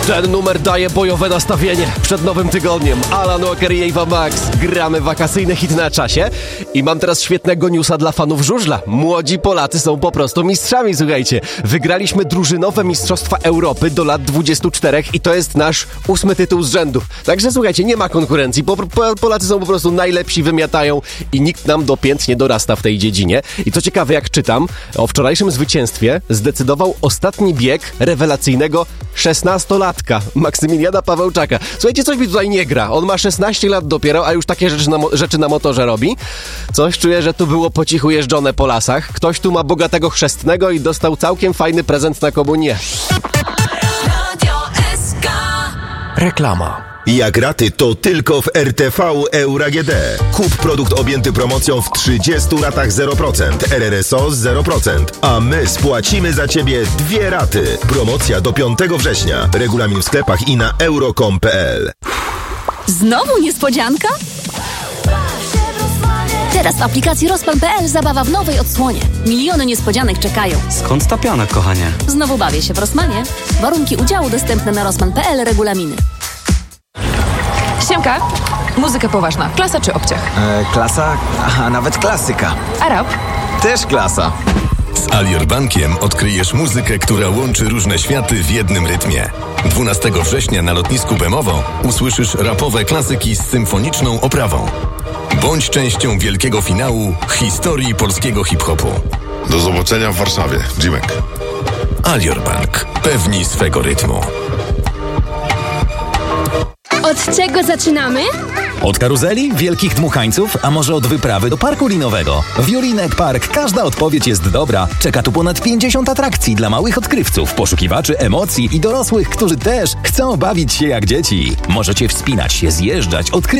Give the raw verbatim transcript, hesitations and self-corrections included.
Ten numer daje bojowe nastawienie przed nowym tygodniem. Alan Walker i Ava Max. Gramy wakacyjny hit na czasie. I mam teraz świetnego newsa dla fanów żużla. Młodzi Polacy są po prostu mistrzami, słuchajcie. Wygraliśmy drużynowe Mistrzostwa Europy do lat dwudziestu czterech i to jest nasz ósmy tytuł z rzędu. Także słuchajcie, nie ma konkurencji. Po, po, Polacy są po prostu najlepsi, wymiatają i nikt nam do pięt nie dorasta w tej dziedzinie. I co ciekawe, jak czytam, o wczorajszym zwycięstwie zdecydował ostatni bieg rewelacyjnego szesnastolatka Maksymiliana Pawełczaka. Słuchajcie, coś mi tutaj nie gra. On ma szesnaście lat dopiero, a już takie rzeczy na, mo- rzeczy na motorze robi. Coś czuję, że tu było po cichu jeżdżone po lasach. Ktoś tu ma bogatego chrzestnego i dostał całkiem fajny prezent na komunię. Reklama. Jak raty, to tylko w R T V Euro A G D. Kup produkt objęty promocją w trzydziestu ratach zero procent, R R S O zero procent, a my spłacimy za Ciebie dwie raty. Promocja do piątego września. Regulamin w sklepach i na euro kropka com kropka p l. Znowu niespodzianka? Teraz w aplikacji Rozpan kropka p l zabawa w nowej odsłonie. Miliony niespodzianek czekają. Skąd ta piana, kochanie? Znowu bawię się w Rossmanie. Warunki udziału dostępne na rozpan kropka p l, regulaminy. Siemka, muzyka poważna. Klasa czy obciach? E, klasa, a nawet klasyka. Arab? Też klasa. Z Alior Bankiem odkryjesz muzykę, która łączy różne światy w jednym rytmie. dwunastego września na lotnisku Bemowo usłyszysz rapowe klasyki z symfoniczną oprawą. Bądź częścią wielkiego finału historii polskiego hip-hopu. Do zobaczenia w Warszawie. Jimek. Alior Bank. Pewni swego rytmu. Od czego zaczynamy? Od karuzeli, wielkich dmuchańców, a może od wyprawy do parku linowego? W Jurinek Park każda odpowiedź jest dobra. Czeka tu ponad pięćdziesiąt atrakcji dla małych odkrywców, poszukiwaczy emocji i dorosłych, którzy też chcą bawić się jak dzieci. Możecie wspinać się, zjeżdżać, odkrywać